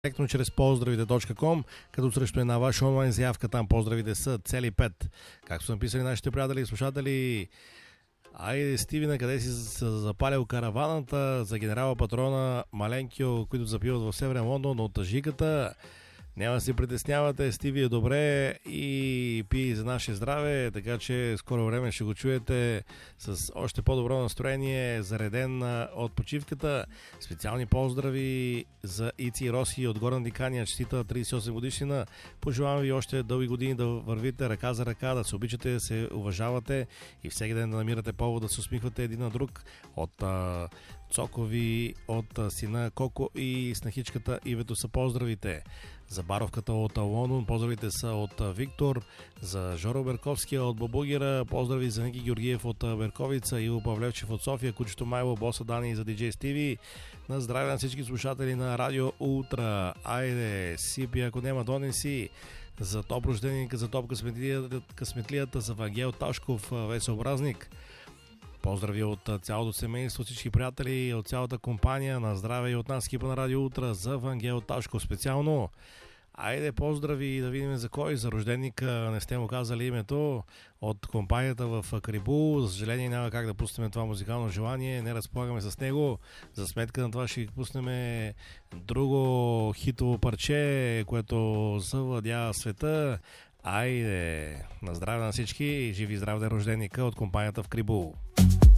директно чрез поздравите.com, като срещу една ваша онлайн заявка там поздравите са цели 5. Както са написали нашите приятели и слушатели, айде Стиви, на къде си запалил караваната за генерала патрона Маленкио, които запиват в Северен Лондон от жигата. Няма да се притеснявате, Стиви е добре и пие за наше здраве, така че скоро време ще го чуете с още по-добро настроение, зареден от почивката. Специални поздрави за Ици Роси от Горна Дикания, честита 38 годишнина. Пожелавам ви още дълги години да вървите ръка за ръка, да се обичате, да се уважавате и всеки ден да намирате повод да се усмихвате един на друг. От Цокови, от сина Коко и снахичката Ивето са поздравите. За Баровката от Лондон поздравите са от Виктор. За Жоро Берковския от Бабугера поздрави за Ники Георгиев от Берковица, Иво Павлевчев от София, Кучето Майло, Боса Дани и за DJ Стиви. На здраве на всички слушатели на Радио Ултра. Айде, сипи, ако няма донеси. За топ рожденика, за топ късметлията, за Вангел Ташков, весел празник. Поздрави от цялото семейство, всички приятели, от цялата компания. На здраве и от нас, екипа на Радио Ултра, за Вангел Ташков специално. Айде, поздрави да видим за кой, за рожденика, не сте му казали името, от компанията в Карибул. За съжаление няма как да пуснем това музикално желание, не разполагаме с него. За сметка на това ще пуснем друго хитово парче, което завладя света. Айде, на здраве на всички, живи и здраве рожденика от компанията в Карибул.